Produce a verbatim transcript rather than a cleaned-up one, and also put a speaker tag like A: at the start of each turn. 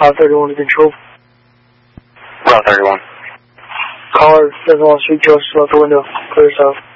A: Route thirty-one to control.
B: Route thirty-one.
A: Caller doesn't want to speak to us, out the window. Clear south.